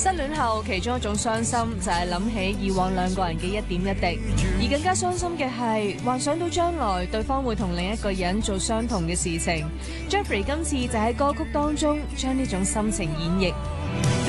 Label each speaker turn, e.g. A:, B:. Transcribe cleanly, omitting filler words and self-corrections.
A: 失戀後，其中一種傷心就係諗起以往兩個人嘅一點一滴，而更加傷心嘅係幻想到將來對方會同另一個人做相同嘅事情。Jeffrey 今次就喺歌曲當中將呢種心情演繹。